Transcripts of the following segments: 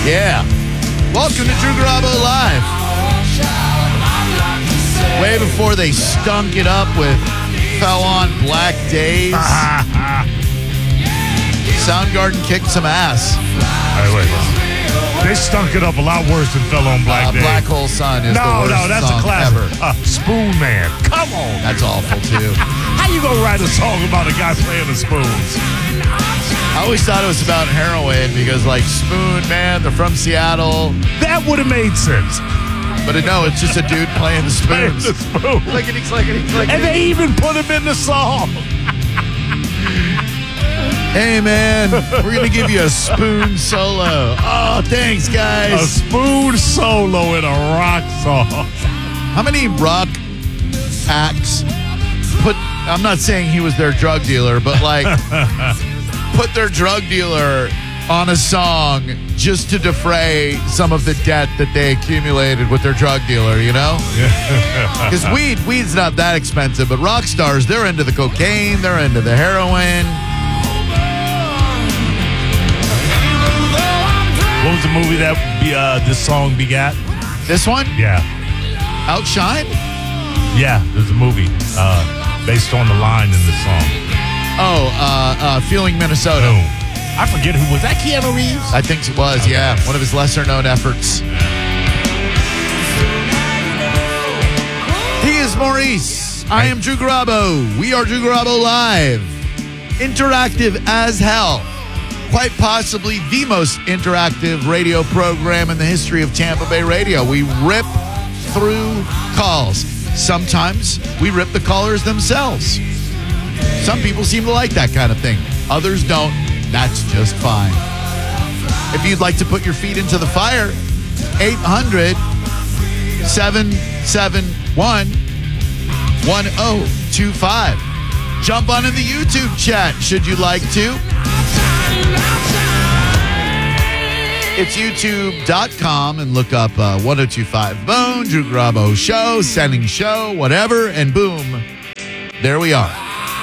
Yeah. Welcome to Drew Garabo Live. Way before they stunk it up with Fell on Black Days. Soundgarden kicked some ass. Wait. They stunk it up a lot worse than Fell on Black Days. Black Hole Sun is the worst that's song a classic. ever. Spoon Man. Come on. That's awful, too. How you gonna write a song about a guy playing the spoons? I always thought it was about heroin because, like, Spoon Man, they're from Seattle. That would have made sense. But no, it's just a dude playing the spoons. Playing the spoon. Clickety, clickety, clickety. And they even put him in the song. Hey, man, we're going to give you a spoon solo. Oh, thanks, guys. A spoon solo in a rock song. How many rock acts I'm not saying he was their drug dealer, but like put their drug dealer on a song just to defray some of the debt that they accumulated with their drug dealer, you know? Because weed's not that expensive, but rock stars, they're into the cocaine, they're into the heroin. What was the movie that this song begat? This one? Yeah. Outshine? Yeah, there's a movie based on the line in the song. Feeling Minnesota. Boom. I forget who was that. Keanu Reeves? I think it was, okay. Yeah. One of his lesser-known efforts. He is Maurice. I am Drew Garabo. We are Drew Garabo Live. Interactive as hell. Quite possibly the most interactive radio program in the history of Tampa Bay radio. We rip through calls. Sometimes we rip the callers themselves. Some people seem to like that kind of thing. Others don't. That's just fine. If you'd like to put your feet into the fire, 800-771-1025. Jump on in the YouTube chat, should you like to. It's youtube.com and look up 1025 Bone, Drew Garabo Show, Sending Show, whatever, and boom, there we are.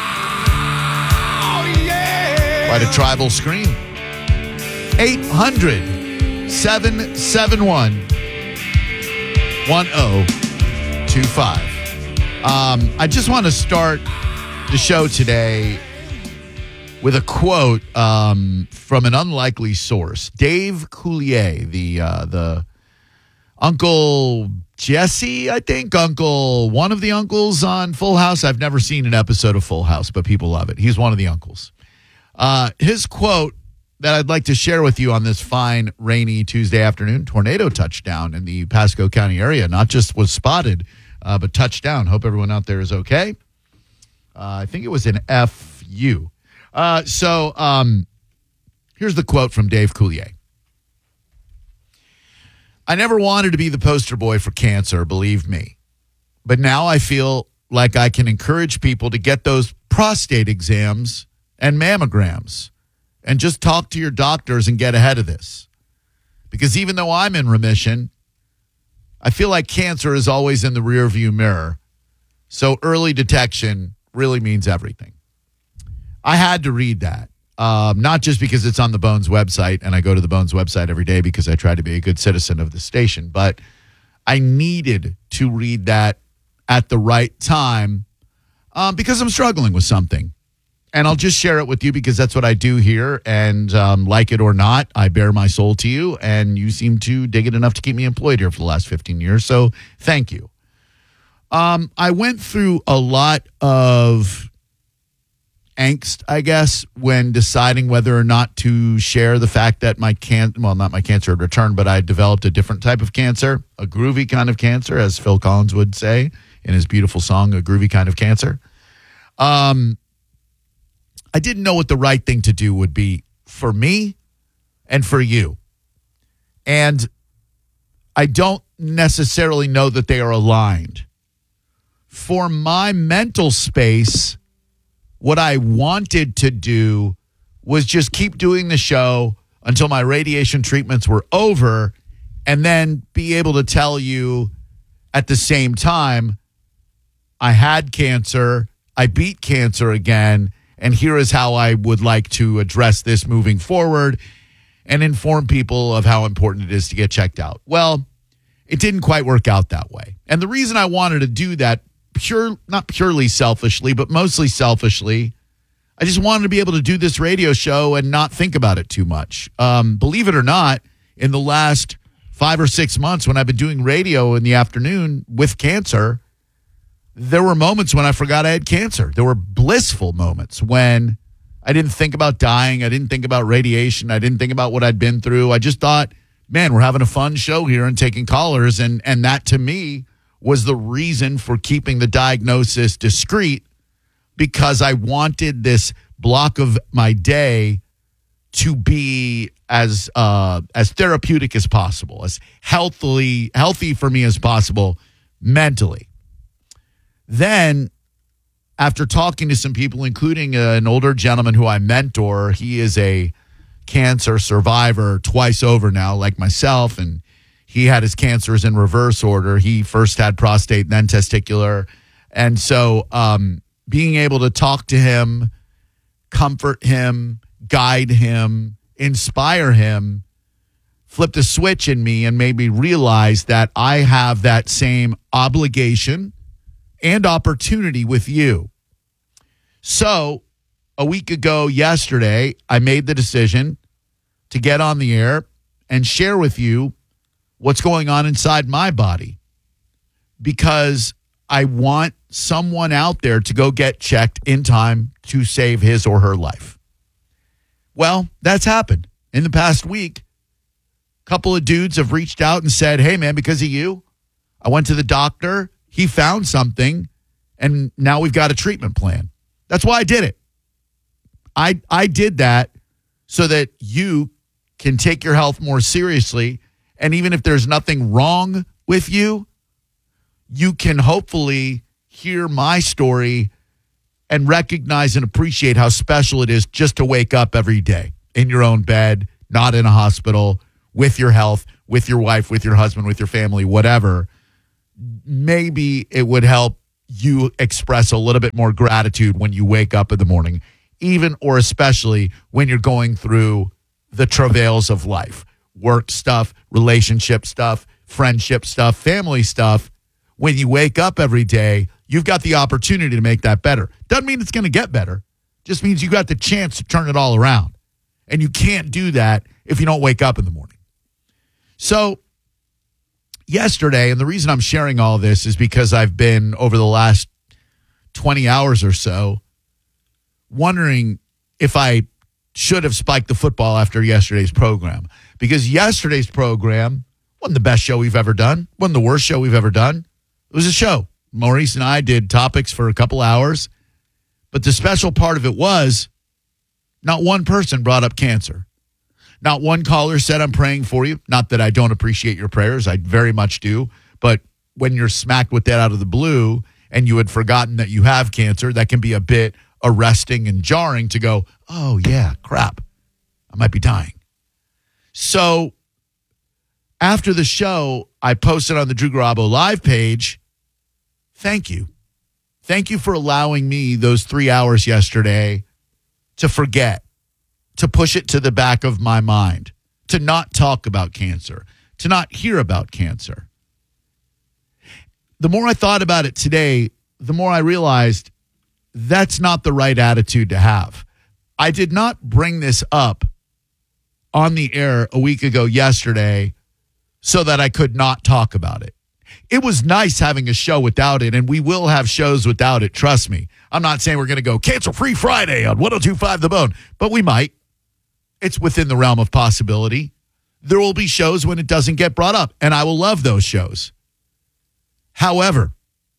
Quite a tribal scream. 800-771-1025. I just want to start the show today with a quote from an unlikely source. Dave Coulier, the Uncle Jesse, I think, one of the uncles on Full House. I've never seen an episode of Full House, but people love it. He's one of the uncles. His quote that I'd like to share with you on this fine, rainy Tuesday afternoon, tornado touchdown in the Pasco County area. Not just was spotted, but touchdown. Hope everyone out there is okay. I think it was an FU. Here's the quote from Dave Coulier. I never wanted to be the poster boy for cancer, believe me. But now I feel like I can encourage people to get those prostate exams and mammograms and just talk to your doctors and get ahead of this. Because even though I'm in remission, I feel like cancer is always in the rearview mirror. So early detection really means everything. I had to read that, not just because it's on the Bones website, and I go to the Bones website every day because I try to be a good citizen of the station, but I needed to read that at the right time because I'm struggling with something. And I'll just share it with you because that's what I do here, and like it or not, I bare my soul to you, and you seem to dig it enough to keep me employed here for the last 15 years, so thank you. I went through a lot of angst, I guess, when deciding whether or not to share the fact that not my cancer had returned, but I developed a different type of cancer, a groovy kind of cancer, as Phil Collins would say in his beautiful song, A Groovy Kind of Cancer. I didn't know what the right thing to do would be for me and for you. And I don't necessarily know that they are aligned. For my mental space, what I wanted to do was just keep doing the show until my radiation treatments were over and then be able to tell you at the same time, I had cancer, I beat cancer again, and here is how I would like to address this moving forward. and inform people of how important it is to get checked out. Well, it didn't quite work out that way. And the reason I wanted to do that, not purely selfishly, but mostly selfishly, I just wanted to be able to do this radio show and not think about it too much. Believe it or not, in the last 5 or 6 months when I've been doing radio in the afternoon with cancer, there were moments when I forgot I had cancer. There were blissful moments when I didn't think about dying. I didn't think about radiation. I didn't think about what I'd been through. I just thought, man, we're having a fun show here and taking callers. And that to me was the reason for keeping the diagnosis discreet, because I wanted this block of my day to be as therapeutic as possible, as healthy for me as possible mentally. Then, after talking to some people, including an older gentleman who I mentor, he is a cancer survivor twice over now, like myself, and he had his cancers in reverse order. He first had prostate, then testicular. And so being able to talk to him, comfort him, guide him, inspire him, flipped a switch in me and made me realize that I have that same obligation and opportunity with you. So a week ago yesterday, I made the decision to get on the air and share with you what's going on inside my body, because I want someone out there to go get checked in time to save his or her life. Well, that's happened. In the past week, a couple of dudes have reached out and said, hey, man, because of you, I went to the doctor. He found something, and now we've got a treatment plan. That's why I did it. I did that so that you can take your health more seriously, and even if there's nothing wrong with you, you can hopefully hear my story and recognize and appreciate how special it is just to wake up every day in your own bed, not in a hospital, with your health, with your wife, with your husband, with your family, whatever. Maybe it would help you express a little bit more gratitude when you wake up in the morning, even or especially when you're going through the travails of life, work stuff, relationship stuff, friendship stuff, family stuff. When you wake up every day, you've got the opportunity to make that better. Doesn't mean it's going to get better. Just means you got the chance to turn it all around. And you can't do that if you don't wake up in the morning. So yesterday, and the reason I'm sharing all this is because I've been, over the last 20 hours or so, wondering if I should have spiked the football after yesterday's program. Because yesterday's program wasn't the best show we've ever done, wasn't the worst show we've ever done. It was a show. Maurice and I did topics for a couple hours. But the special part of it was not one person brought up cancer. Not one caller said, I'm praying for you. Not that I don't appreciate your prayers. I very much do. But when you're smacked with that out of the blue and you had forgotten that you have cancer, that can be a bit arresting and jarring to go, oh, yeah, crap, I might be dying. So after the show, I posted on the Drew Garabo Live page, thank you. Thank you for allowing me those 3 hours yesterday to forget, to push it to the back of my mind, to not talk about cancer, to not hear about cancer. The more I thought about it today, the more I realized that's not the right attitude to have. I did not bring this up on the air a week ago yesterday so that I could not talk about it. It was nice having a show without it, and we will have shows without it, trust me. I'm not saying we're going to go Cancer-Free Friday on 102.5 The Bone, but we might. It's within the realm of possibility. There will be shows when it doesn't get brought up, and I will love those shows. However,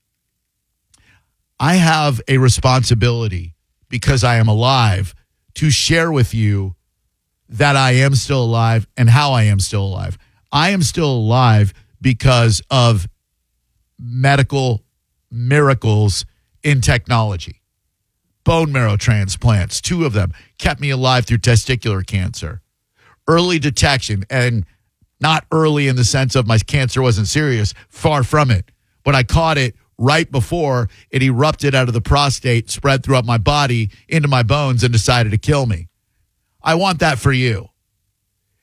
I have a responsibility, because I am alive, to share with you that I am still alive and how I am still alive. I am still alive because of medical miracles in technology. Bone marrow transplants, 2 of them, kept me alive through testicular cancer. Early detection, and not early in the sense of my cancer wasn't serious, far from it. But I caught it right before it erupted out of the prostate, spread throughout my body, into my bones, and decided to kill me. I want that for you.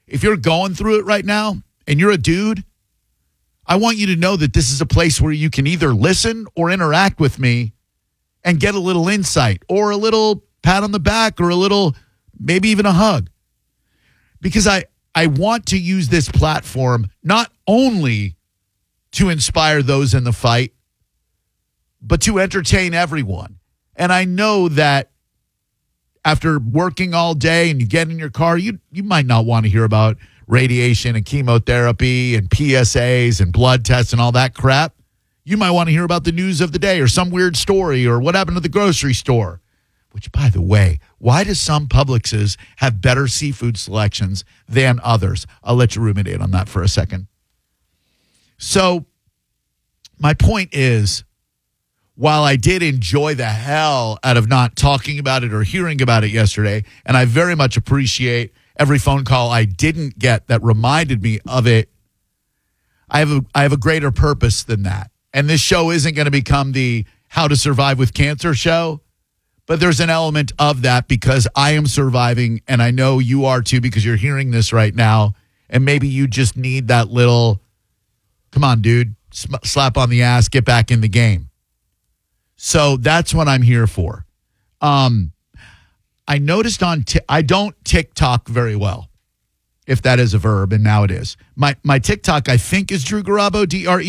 if you're going through it right now and you're a dude, I want you to know that this is a place where you can either listen or interact with me and get a little insight or a little pat on the back or a little, maybe even a hug. Because I want to use this platform not only to inspire those in the fight, but to entertain everyone. And I know that after working all day and you get in your car, you might not want to hear about radiation and chemotherapy and PSAs and blood tests and all that crap. You might want to hear about the news of the day or some weird story or what happened to the grocery store. Which, by the way, why do some Publixes have better seafood selections than others? I'll let you ruminate on that for a second. So my point is, while I did enjoy the hell out of not talking about it or hearing about it yesterday, and I very much appreciate every phone call I didn't get that reminded me of it, I have a greater purpose than that. And this show isn't going to become the How to Survive with Cancer show, but there's an element of that because I am surviving, and I know you are too because you're hearing this right now, and maybe you just need that little, come on, dude, slap on the ass, get back in the game. So that's what I'm here for. I noticed I don't TikTok very well, if that is a verb, and now it is. My TikTok, I think, is Drew Garabo,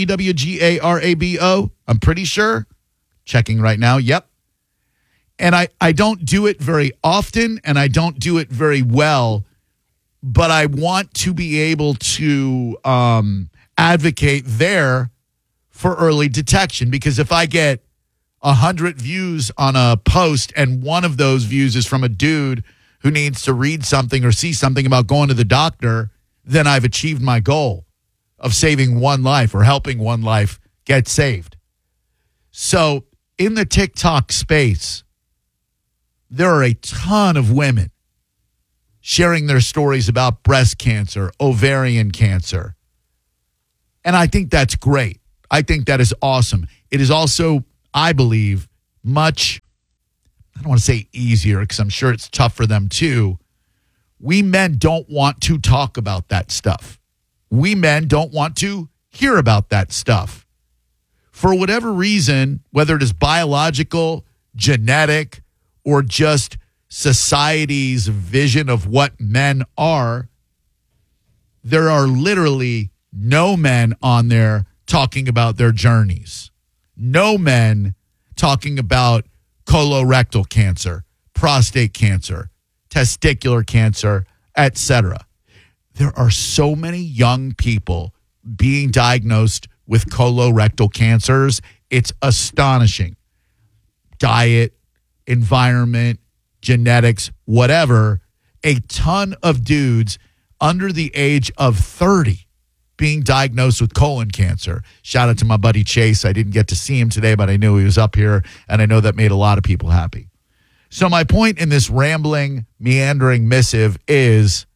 DREWGARABO. I'm pretty sure. Checking right now. Yep. And I don't do it very often, and I don't do it very well, but I want to be able to advocate there for early detection, because if I get 100 views on a post and one of those views is from a dude who needs to read something or see something about going to the doctor, then I've achieved my goal of saving one life or helping one life get saved. So in the TikTok space, there are a ton of women sharing their stories about breast cancer, ovarian cancer. And I think that's great. I think that is awesome. It is also, I believe, much, I don't want to say easier because I'm sure it's tough for them too. We men don't want to talk about that stuff. We men don't want to hear about that stuff. For whatever reason, whether it is biological, genetic, or just society's vision of what men are, there are literally no men on there talking about their journeys. No men talking about colorectal cancer, prostate cancer, testicular cancer, etc. There are so many young people being diagnosed with colorectal cancers. It's astonishing. Diet, environment, genetics, whatever. A ton of dudes under the age of 30 being diagnosed with colon cancer. Shout out to my buddy Chase. I didn't get to see him today, but I knew he was up here, and I know that made a lot of people happy. So my point in this rambling, meandering missive is,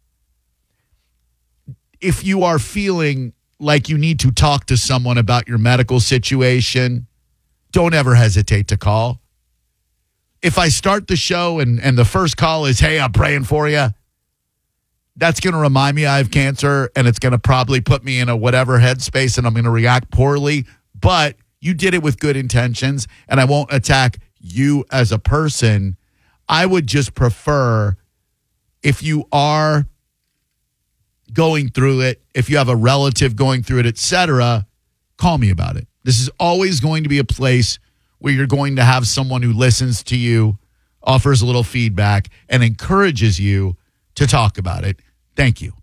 if you are feeling like you need to talk to someone about your medical situation, don't ever hesitate to call. If I start the show and the first call is, hey, I'm praying for you, that's going to remind me I have cancer, and it's going to probably put me in a whatever headspace, and I'm going to react poorly. But you did it with good intentions, and I won't attack you as a person. I would just prefer, if you are going through it, if you have a relative going through it, etc., call me about it. This is always going to be a place where you're going to have someone who listens to you, offers a little feedback, and encourages you to talk about it. Thank you.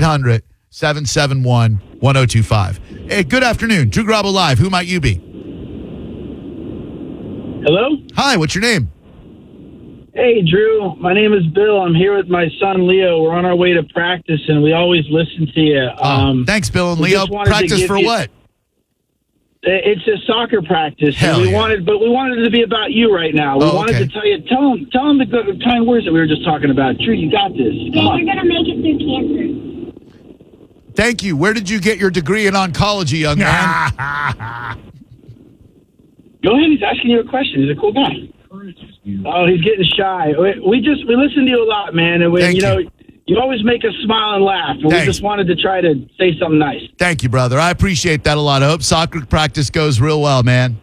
800-771-1025. Hey, good afternoon. Drew Garabo Live. Who might you be? Hello? Hi, what's your name? Hey, Drew. My name is Bill. I'm here with my son, Leo. We're on our way to practice, and we always listen to you. Thanks, Bill and Leo. Practice for what? It's a soccer practice. Hell and we yeah. wanted it to be about you right now. We wanted to tell them the good, kind words that we were just talking about. Drew, you got this. Come on. You're going to make it through cancer. Thank you. Where did you get your degree in oncology, young man? Go ahead. He's asking you a question. He's a cool guy. Oh, he's getting shy. We listen to you a lot, man. And Thank you. You always make us smile and laugh. And we Thanks. just wanted to try to say something nice. Thank you, brother. I appreciate that a lot. I hope soccer practice goes real well, man.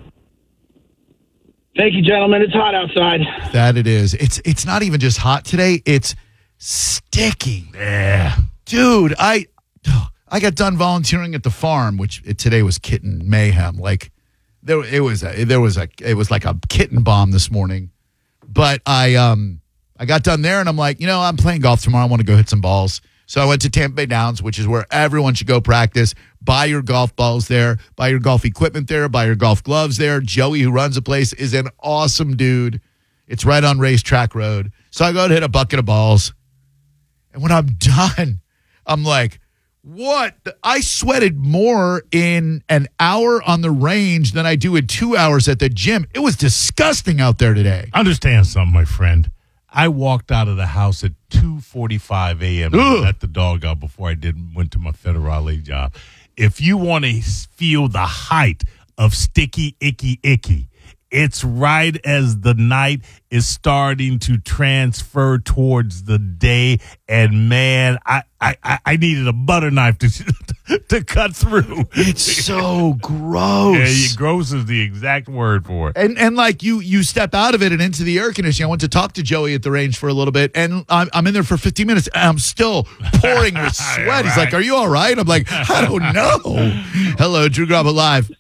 Thank you, gentlemen. It's hot outside. That it is. It's not even just hot today. It's sticky. Yeah. Dude, I got done volunteering at the farm, which today was kitten mayhem. Like it was like a kitten bomb this morning. But I got done there and I'm like, I'm playing golf tomorrow. I want to go hit some balls. So I went to Tampa Bay Downs, which is where everyone should go practice. Buy your golf balls there. Buy your golf equipment there. Buy your golf gloves there. Joey, who runs the place, is an awesome dude. It's right on Racetrack Road. So I go to hit a bucket of balls. And when I'm done, I'm like, what? I sweated more in an hour on the range than I do in 2 hours at the gym. It was disgusting out there today. Understand something, my friend. I walked out of the house at 2:45 a.m. and let the dog out before I went to my federale job. If you want to feel the height of sticky, icky, it's right as the night is starting to transfer towards the day. And, man, I needed a butter knife to cut through. It's so gross. Yeah, gross is the exact word for it. And like you step out of it and into the air conditioning. I went to talk to Joey at the range for a little bit, and I'm in there for 15 minutes, and I'm still pouring with sweat. Yeah, He's like, "Are you all right?" I'm like, "I don't know." Hello, Drew Garabo Live.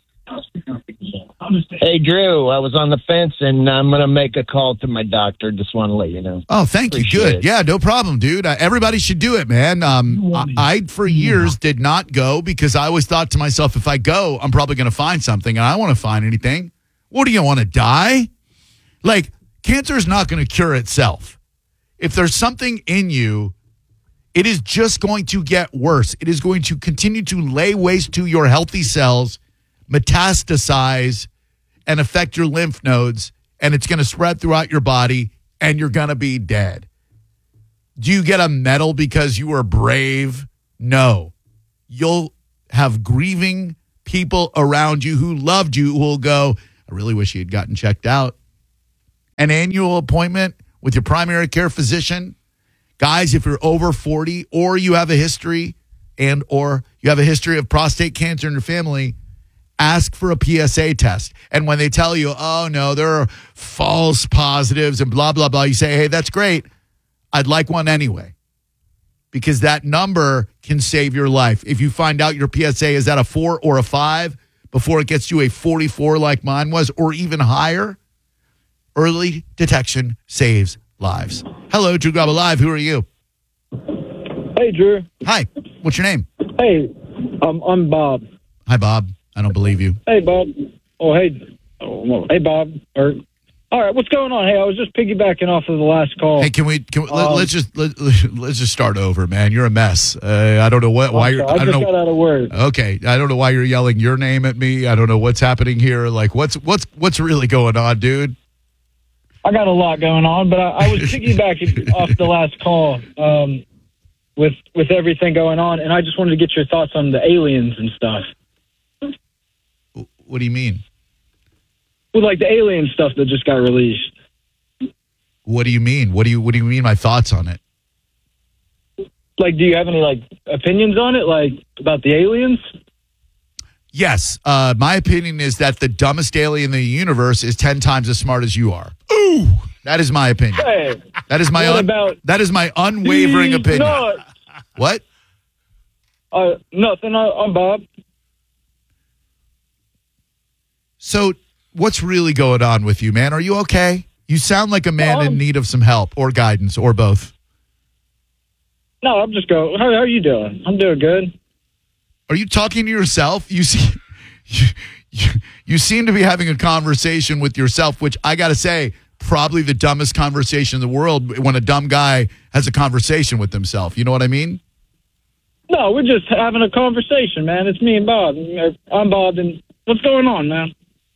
Hey, Drew, I was on the fence, and I'm going to make a call to my doctor. Just want to let you know. Oh, thank you. Appreciate Good. it. Yeah, no problem, dude. Everybody should do it, man. I for years, did not go because I always thought to myself, if I go, I'm probably going to find something, and I don't want to find anything. What do you want to die? Like, cancer is not going to cure itself. If there's something in you, it is just going to get worse. It is going to continue to lay waste to your healthy cells, metastasize, and affect your lymph nodes, and it's going to spread throughout your body, and you're going to be dead. Do you get a medal because you were brave? No. You'll have grieving people around you who loved you who will go, I really wish he had gotten checked out. An annual appointment with your primary care physician. Guys, if you're over 40 or you have a history or you have a history of prostate cancer in your family, ask for a PSA test. And when they tell you, oh, no, there are false positives and blah, blah, blah, you say, hey, that's great. I'd like one anyway. Because that number can save your life. If you find out your PSA is at a 4 or a 5 before it gets to a 44 like mine was, or even higher, early detection saves lives. Hello, Drew Garabo Live. Who are you? Hey, Drew. Hi. What's your name? Hey, I'm Bob. Hi, Bob. I don't believe you. Hey, Bob. Oh, hey. Oh, hey, Bob. All right, what's going on? Hey, I was just piggybacking off of the last call. Hey, let's just start over, man. You're a mess. I don't know why you're. I just got out of work. Okay, I don't know why you're yelling your name at me. I don't know what's happening here. Like, what's really going on, dude? I got a lot going on, but I was piggybacking off the last call with everything going on, and I just wanted to get your thoughts on the aliens and stuff. What do you mean? Well, like the alien stuff that just got released. What do you mean? What do you mean? My thoughts on it? Like, do you have any like opinions on it, like about the aliens? Yes. My opinion is that the dumbest alien in the universe is 10 times as smart as you are. Ooh, that is my opinion. Hey, that is my unwavering opinion. No, What? nothing. I'm Bob. So, what's really going on with you, man? Are you okay? You sound like a man in need of some help or guidance or both. No, I'm just going. How are you doing? I'm doing good. Are you talking to yourself? You seem to be having a conversation with yourself, which I got to say, probably the dumbest conversation in the world when a dumb guy has a conversation with himself. You know what I mean? No, we're just having a conversation, man. It's me and Bob. I'm Bob, and what's going on, man?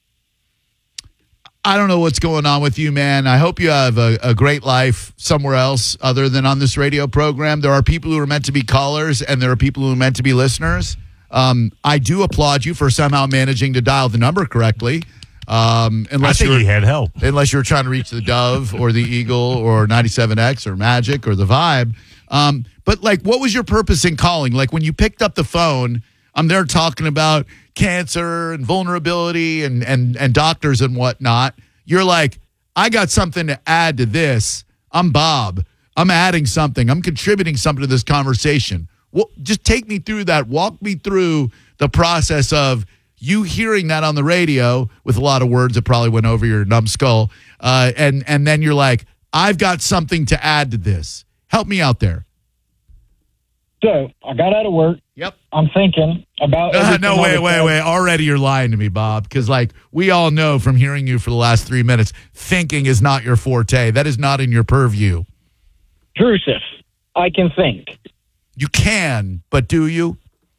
I don't know what's going on with you, man. I hope you have a great life somewhere else other than on this radio program. There are people who are meant to be callers, and there are people who are meant to be listeners. I do applaud you for somehow managing to dial the number correctly. I think he had help. Unless you're trying to reach the Dove or the Eagle or 97X or Magic or the Vibe. But like, what was your purpose in calling? Like when you picked up the phone, I'm there talking about cancer and vulnerability and doctors and whatnot. You're like, I got something to add to this. I'm Bob. I'm adding something. I'm contributing something to this conversation. Well, just take me through that. Walk me through the process of you hearing that on the radio with a lot of words that probably went over your numbskull. And then you're like, I've got something to add to this. Help me out there. So I got out of work. Yep. I'm thinking about. No, wait. Already you're lying to me, Bob, because like we all know from hearing you for the last 3 minutes, thinking is not your forte. That is not in your purview. Drusif, I can think. You can, but do you?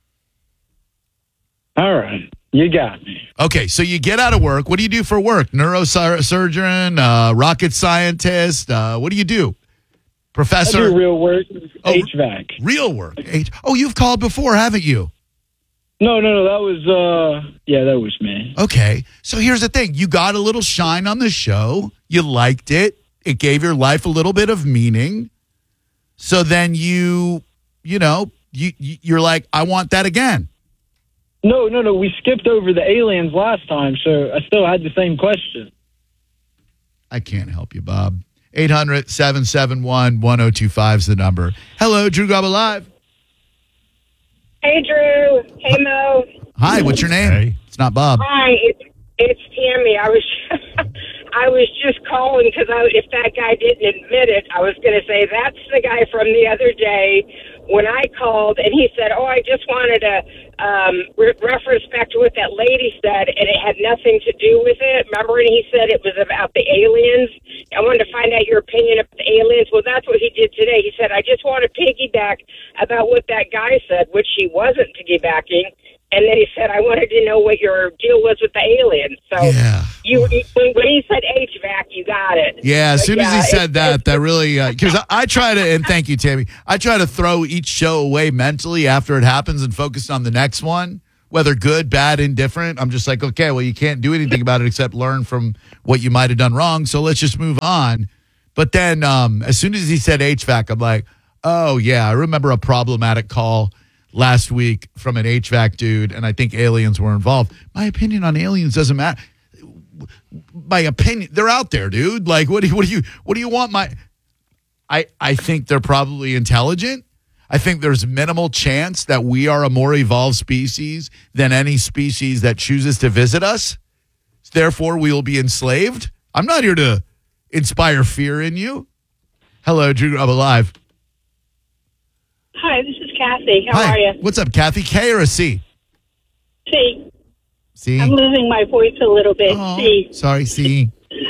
All right. You got me. Okay, so you get out of work. What do you do for work? Neurosurgeon, rocket scientist? What do you do? Professor? I do real work, HVAC. Real work. You've called before, haven't you? No, that was, that was me. Okay, so here's the thing. You got a little shine on the show. You liked it. It gave your life a little bit of meaning. So then you're like, I want that again. No. We skipped over the aliens last time, so I still had the same question. I can't help you, Bob. 800-771-1025 is the number. Hello, Drew Garabo Live. Hey, Drew. Hey, Mo. Hi, what's your name? Hey. It's not Bob. Hi, it's Tammy. I was just calling because if that guy didn't admit it, I was going to say that's the guy from the other day when I called and he said, I just wanted to reference back to what that lady said, and it had nothing to do with it. Remember, and he said it was about the aliens. I wanted to find out your opinion about the aliens. Well, that's what he did today. He said, I just want to piggyback about what that guy said, which he wasn't piggybacking. And then he said, I wanted to know what your deal was with the aliens. So yeah. When he said HVAC, you got it. Yeah, as soon as he said that really, because I try to, and thank you, Tammy, I try to throw each show away mentally after it happens and focus on the next one, whether good, bad, indifferent. I'm just like, okay, well, you can't do anything about it except learn from what you might have done wrong, so let's just move on. But then as soon as he said HVAC, I'm like, oh, yeah, I remember a problematic call last week from an HVAC dude, and I think aliens were involved. My opinion on aliens doesn't matter. My opinion, they're out there, dude. Like, what do you want? I think they're probably intelligent. I think there's minimal chance that we are a more evolved species than any species that chooses to visit us. Therefore, we will be enslaved. I'm not here to inspire fear in you. Hello, Drew. I'm alive. Hi, this is Kathy. How Hi. are you? What's up, Kathy? K or a C? C. C. I'm losing my voice a little bit. Oh, C. sorry, C.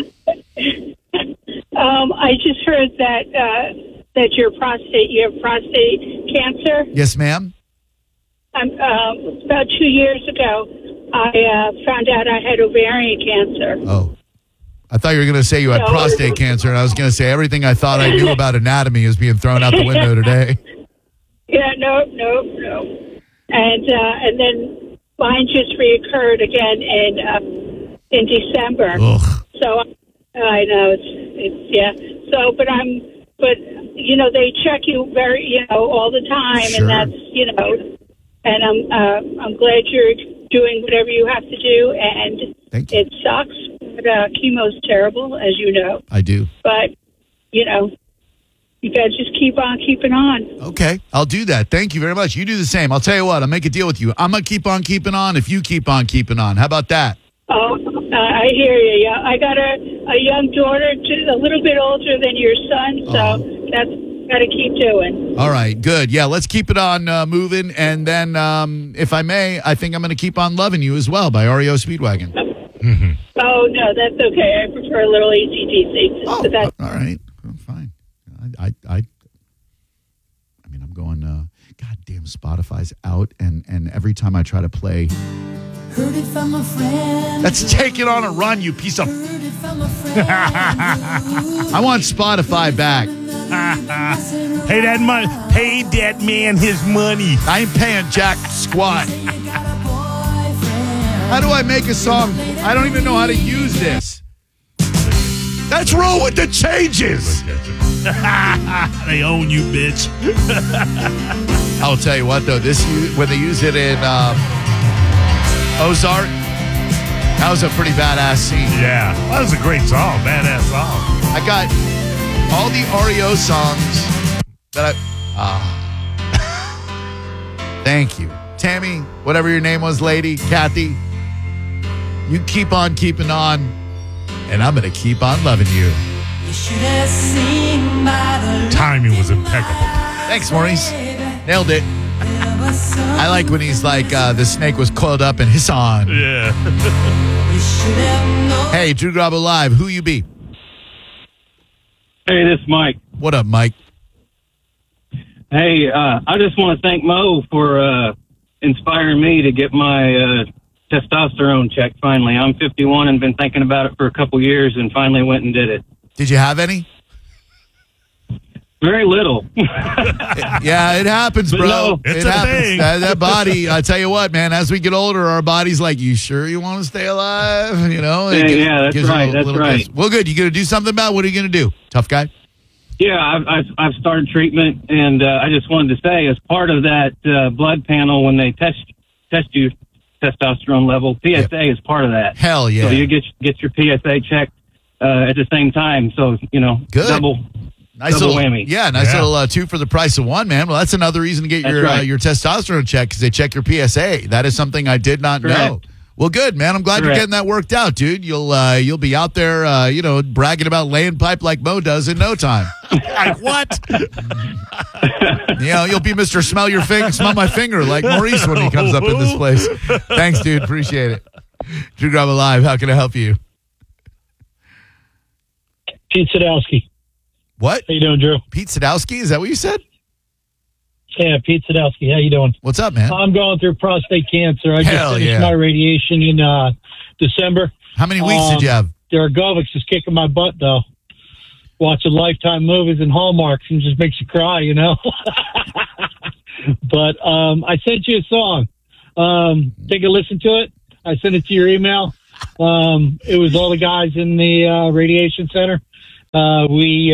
I just heard that you have prostate cancer. Yes, ma'am. About 2 years ago, I found out I had ovarian cancer. Oh. I thought you were going to say you had No. prostate cancer, and I was going to say everything I thought I knew about anatomy is being thrown out the window today. Yeah, no. And then mine just reoccurred again in December. Ugh. So I know it's yeah. So, but they check you all the time, Sure. and that's and I'm glad you're doing whatever you have to do, and Thank you. it sucks. But chemo's terrible, as you know. I do. But you got to just keep on keeping on. Okay, I'll do that. Thank you very much. You do the same. I'll tell you what, I'll make a deal with you. I'm going to keep on keeping on if you keep on keeping on. How about that? Oh, I hear you. Yeah, I got a young daughter, a little bit older than your son, so that's got to keep doing. All right, good. Yeah, let's keep it on moving. And then, if I may, I think I'm going to keep on loving you as well by REO Speedwagon. Mm-hmm. Oh, no, that's okay. I prefer a little ACDC. Oh, But that's all right. I'm fine. I mean, I'm going, goddamn, Spotify's out. And every time I try to play, Heard it from a friend. let's take it on a run, you piece of... Heard it from a friend. I want Spotify back. Pay that money. Pay that man his money. I ain't paying jack squat. You got a boyfriend. How do I make a song? I don't even know how to use this. Let's roll with the changes. They own you, bitch. I'll tell you what, though, when they use it in Ozark, that was a pretty badass scene. Yeah, that was a great song, badass song. I got all the REO songs that Thank you. Tammy, whatever your name was, lady, Kathy, you keep on keeping on, and I'm going to keep on loving you. You should have seen by the Timing was impeccable. Thanks, Maurice. Nailed it. I like when he's like, the snake was coiled up in his on. Yeah. Hey, Drew Garabo Live, who you be? Hey, this is Mike. What up, Mike? Hey, I just want to thank Mo for inspiring me to get my testosterone checked finally. I'm 51 and been thinking about it for a couple years and finally went and did it. Did you have any? Very little. Yeah, it happens, But bro. no, it's it a happens. thing. That body, I tell you what, man, as we get older, our body's like, you sure you want to stay alive? You know? It Yeah, that's gives you a right, that's little right. kiss. Well, good. You going to do something about it? What are you going to do? Tough guy? Yeah, I've started treatment, and I just wanted to say, as part of that blood panel, when they test you testosterone level, PSA is part of that. Hell yeah. So you get your PSA checked at the same time. So Good. double Nice little whammy. Yeah, nice little two for the price of one, man. Well, that's another reason to get That's your right. your testosterone check because they check your PSA. That is something I did not know. Correct. Well, good, man. I'm glad you're Correct. getting that worked out, dude. You'll be out there, bragging about laying pipe like Mo does in no time. Like what? You'll be Mr. Smell my finger like Maurice when he comes up in this place. Thanks, dude. Appreciate it. Drew Garabo Live. How can I help you? Pete Sadowski. What? How you doing, Drew? Pete Sadowski? Is that what you said? Yeah, Pete Sadowski. How you doing? What's up, man? I'm going through prostate cancer. I Hell just finished yeah. my radiation in December. How many weeks did you have? Derek Govix is kicking my butt, though. Watching Lifetime movies and Hallmarks and just makes you cry, But I sent you a song. Take a listen to it. I sent it to your email. It was all the guys in the radiation center. I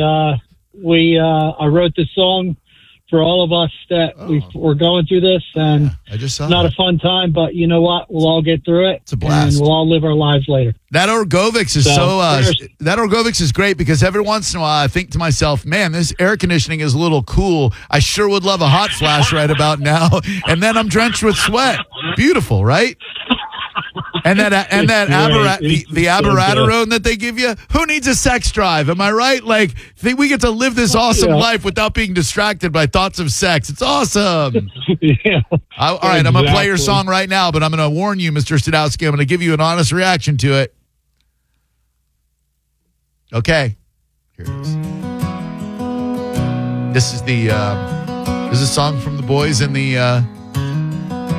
wrote this song for all of us that we're going through this, and I just saw not that. a fun time, but you know what? We'll all get through it. It's a blast. And we'll all live our lives later. That Orgovix is that Orgovix is great because every once in a while I think to myself, man, this air conditioning is a little cool. I sure would love a hot flash right about now. And then I'm drenched with sweat. Beautiful, right? And that the abiraterone that they give you, who needs a sex drive? Am I right? Like, we get to live this awesome life without being distracted by thoughts of sex. It's awesome. Yeah. All right, I'm going to play your song right now, but I'm going to warn you, Mr. Sadowski, I'm going to give you an honest reaction to it. Okay. Here it is. This is a song from the boys in the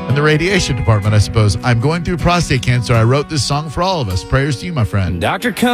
radiation department, I suppose. I'm going through prostate cancer. I wrote this song for all of us. Prayers to you, my friend. Dr.